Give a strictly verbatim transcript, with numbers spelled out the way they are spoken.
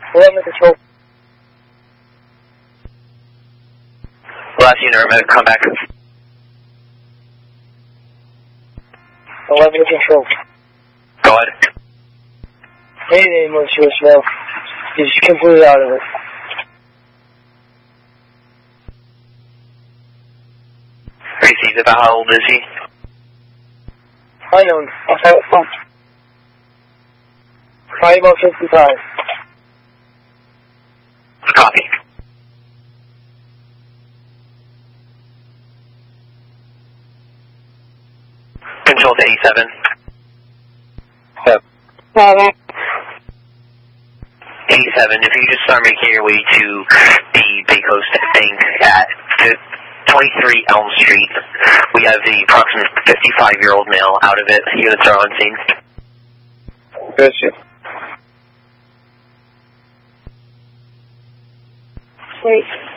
eleven control. Last unit, remember, come back. eleven control. Go ahead. Anything moves to us now. He's completely out of it. Received. About how old is he? Unknown. Okay, fine. Probably about fifty-five. Copy. Control to eighty-seven. Yep. Seven. eighty-seven, if you just start making your way to the Bay Coast Bank at twenty-three Elm Street, we have the approximate fifty-five-year-old male out of it. Units are on scene. Good shit. Wait.